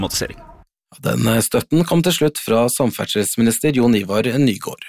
automatisering. Den støtten kom til slutt fra samferdselsminister Jon Ivar Nygård.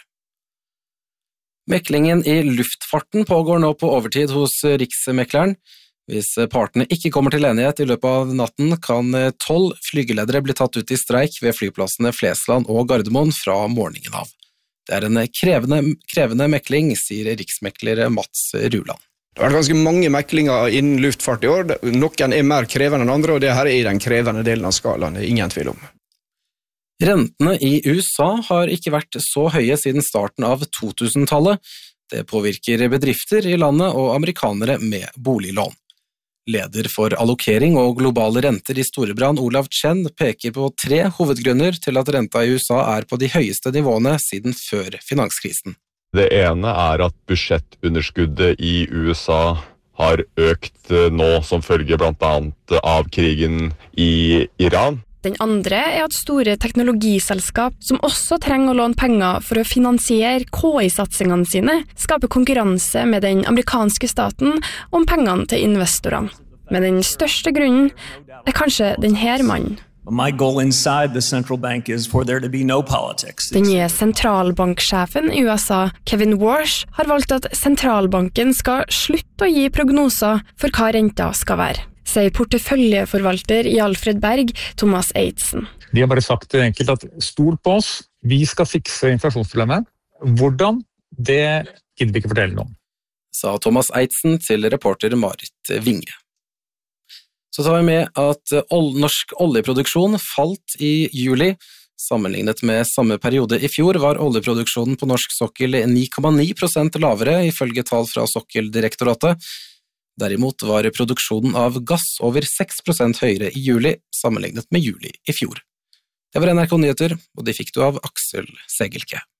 Meklingen i luftfarten pågår nå på overtid hos Riksmekleren. Hvis partene ikke kommer til enighet i løpet av natten, kan 12 flygeledere bli tatt ut i streik ved flyplassene Flesland og Gardermoen fra morgenen av. Det er en krevende mekling, sier riksmekler Mats Ruland. Det har vært ganske mange meklinger innen luftfart i år. Noen er mer krevende enn andre, og det her er den krevende delen av skalaen, det er ingen tvil om. Rentene i USA har ikke vært så høye siden starten av 2000-tallet. Det påvirker bedrifter i landet og amerikanere med boliglån. Leder for allokering og globale renter i Storebrand, Olav Chen, peker på 3 hovedgrunner til at renta i USA er på de høyeste nivåene siden før finanskrisen. Det ene er at budsjettunderskuddet i USA har økt nå som følge blant annet av krigen i Iran. Den andre er at store teknologiselskap, som også trenger å låne penger for å finansiere KI-satsingene sine, skaper konkurranse med den amerikanske staten om pengene til investorene. Men den største grunnen er kanskje denne mannen. My goal inside the central bank is for there to be no politics. Den nye sentralbanksjefen i USA, Kevin Warsh, har valgt at sentralbanken skal slutte å gi prognoser for hva renta skal være, sier porteføljeforvalter i Alfred Berg, Thomas Eitsen. De har bare sagt enkelt at stol på oss, vi skal fikse inflasjonsproblemet. Hvordan? Det gidder vi ikke fortelle noe om. Sa Thomas Eitsen til reporter Marit Vinge. Så tar vi med at norsk oljeproduksjon falt i juli. Sammenlignet med samme periode i fjor var oljeproduksjonen på norsk sokkel 9,9% lavere ifølge tall fra Sokkeldirektoratet. Derimot var produksjonen av gass over 6% høyere i juli sammenlignet med juli i fjor. Det var NRK Nyheter, og de fikk du av Aksel Segelke.